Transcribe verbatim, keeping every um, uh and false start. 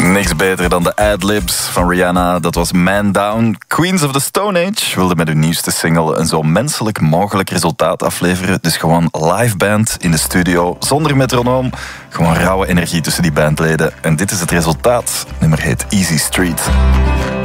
Niks beter dan de adlibs van Rihanna. Dat was Man Down. Queens of the Stone Age wilde met hun nieuwste single een zo menselijk mogelijk resultaat afleveren. Dus gewoon live band in de studio, zonder metronoom. Gewoon rauwe energie tussen die bandleden. En dit is het resultaat. Het nummer heet Easy Street.